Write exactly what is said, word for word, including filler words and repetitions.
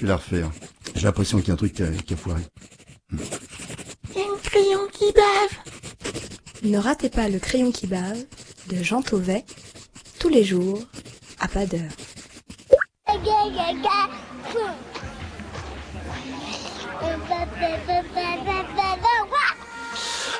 je vais la refaire. J'ai l'impression qu'il y a un truc qui a, qui a foiré. Il y a une crayon qui bave. Ne ratez pas le crayon qui bave de Jean Tauvet, tous les jours, à pas d'heure.